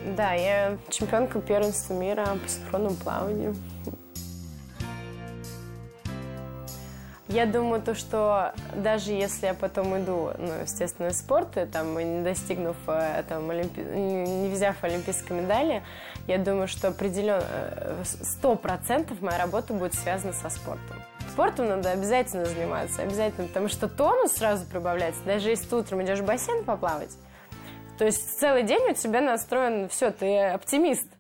Да, я чемпионка первенства мира по синхронному плаванию. Я думаю, что даже если я потом иду, естественно, из спорта, там, не достигнув, не взяв олимпийской медали, я думаю, что определенно 100% моя работа будет связана со спортом. Спортом надо обязательно заниматься, обязательно, потому что тонус сразу прибавляется. Даже если ты утром идешь в бассейн поплавать, то есть целый день у тебя настроен, все, ты оптимист.